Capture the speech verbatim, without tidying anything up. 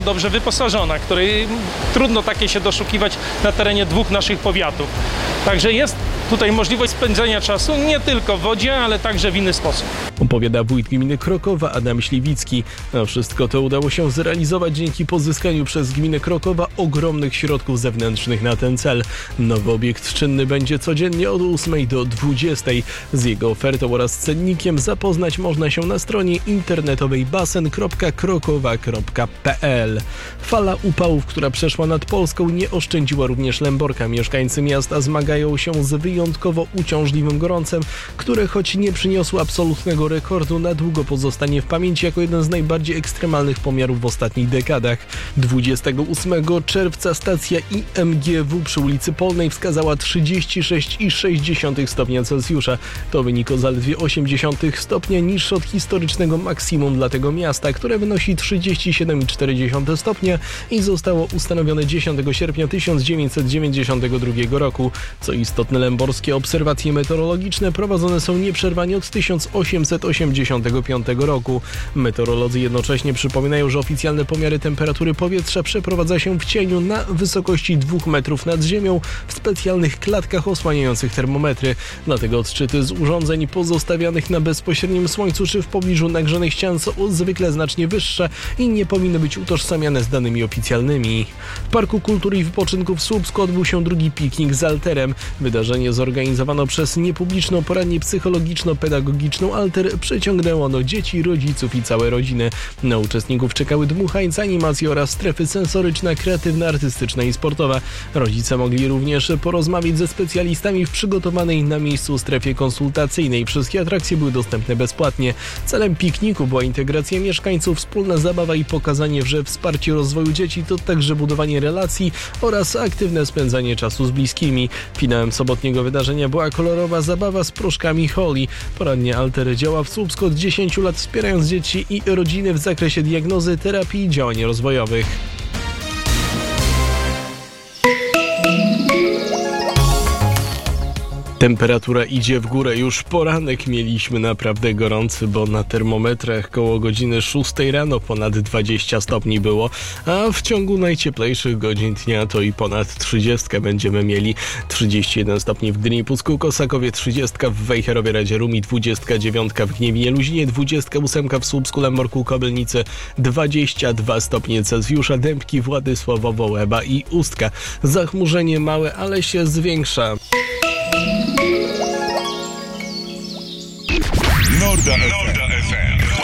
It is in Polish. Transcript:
dobrze wyposażona, której trudno takie się doszukiwać na terenie dwóch naszych powiatów. Także jest tutaj możliwość spędzenia czasu nie tylko w wodzie, ale także w inny sposób. Opowiada wójt gminy Krokowa Adam Śliwicki. A wszystko to udało się zrealizować dzięki pozyskaniu przez gminę Krokowa ogromnych środków zewnętrznych na ten cel. Nowy obiekt czynny będzie codziennie od ósmej do dwudziestej. Z jego ofertą oraz cennikiem zapoznać można się na stronie internetowej basen kropka krokowa kropka p l. Fala upałów, która przeszła nad Polską, nie oszczędziła również Lęborka. Mieszkańcy miasta zmagają się z wyjątkowo uciążliwym gorącem, które choć nie przyniosło absolutnego rekordu, na długo pozostanie w pamięci jako jeden z najbardziej ekstremalnych pomiarów w ostatnich dekadach. dwudziestego ósmego czerwca stacja I M G W przy ulicy Polnej wskazała trzydzieści sześć przecinek sześć stopnia Celsjusza. To wynik o zaledwie osiem dziesiątych stopnia niższy od historycznego maksimum dla tego miasta, które wynosi trzydzieści siedem przecinek cztery stopnia i zostało ustanowione dziesiątego sierpnia tysiąc dziewięćset dziewięćdziesiątego drugiego roku. Co istotne, lęborskie obserwacje meteorologiczne prowadzone są nieprzerwanie od tysiąc osiemset osiemdziesiątego piątego roku. Meteorolodzy jednocześnie przypominają, że oficjalne pomiary temperatury powietrza przeprowadza się w cieniu na wysokości dwóch metrów nad ziemią w specjalnych klatkach osłaniających termometry. Dlatego odczyty z urządzeń pozostawianych na bezpośrednim słońcu czy w pobliżu nagrzanych ścian są zwykle znacznie wyższe i nie powinny być utożsamiane z danymi oficjalnymi. W Parku Kultury i Wypoczynku w Słupsku odbył się drugi piknik z Alterem. Wydarzenie zorganizowano przez niepubliczną poradnię psychologiczno-pedagogiczną Alter przyciągnęło ono dzieci, rodziców i całe rodziny. Na uczestników czekały dmuchańce, animacje oraz strefy sensoryczne, kreatywne, artystyczne i sportowe. Rodzice mogli również porozmawiać ze specjalistami w przygotowanej na miejscu strefie konsultacyjnej. Wszystkie atrakcje były dostępne bezpłatnie. Celem pikniku była integracja mieszkańców, wspólna zabawa i pokazanie, że wsparcie rozwoju dzieci to także budowanie relacji oraz aktywne spędzanie czasu z bliskimi. Finałem sobotniego wydarzenia była kolorowa zabawa z proszkami Holly. Poradnia Alter działa w Słupsku od dziesięciu lat, wspierając dzieci i rodziny w zakresie diagnozy, terapii i działań rozwojowych. Temperatura idzie w górę. Już poranek mieliśmy naprawdę gorący, bo na termometrach koło godziny szóstej rano ponad dwadzieścia stopni było, a w ciągu najcieplejszych godzin dnia to i ponad trzydzieści będziemy mieli. trzydzieści jeden stopni w Gdyni, Pucku, Kosakowie, trzydzieści w Wejherowie, Radzie Rumi, dwadzieścia dziewięć w Gniewinie, Luzinie, dwadzieścia osiem w Słupsku, Lęborku, Kobylnicy, dwadzieścia dwa stopnie Celsjusza, Dębki, Władysławowo, Łeba i Ustka. Zachmurzenie małe, ale się zwiększa. Norda F M.